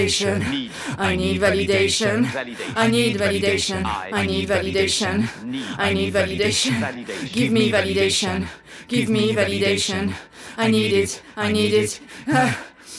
I need validation. I need validation. I need validation. I need validation. Give me validation. Give me validation. I need it. I need it.